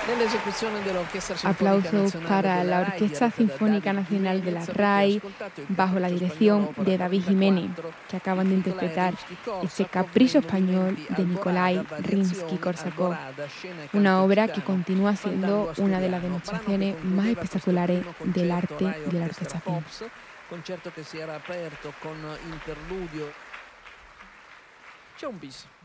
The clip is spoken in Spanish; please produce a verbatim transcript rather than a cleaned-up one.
Aplausos para la Orquesta Sinfónica Nacional de la R A I, bajo la dirección de David Jiménez, que acaban de interpretar ese Capricho español de Nikolai Rimski-Korsakov, una obra que continúa siendo una de las demostraciones más espectaculares del arte de la orquestación. Concerto che si era aperto con interludio. C'è un bis.